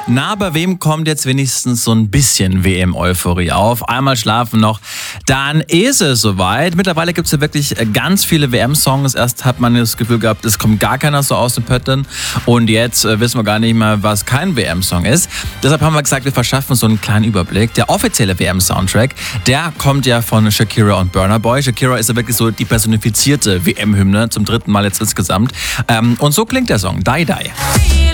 Na, bei wem kommt jetzt wenigstens so ein bisschen WM-Euphorie auf? Einmal schlafen noch, dann ist es soweit. Mittlerweile gibt es ja wirklich ganz viele WM-Songs. Erst hat man das Gefühl gehabt, es kommt gar keiner so aus den Pötten. Und jetzt wissen wir gar nicht mehr, was kein WM-Song ist. Deshalb haben wir gesagt, wir verschaffen so einen kleinen Überblick. Der offizielle WM-Soundtrack, der kommt ja von Shakira und Burna Boy. Shakira ist ja wirklich so die personifizierte WM-Hymne, zum 3. Mal jetzt insgesamt. Und so klingt der Song, Die Die.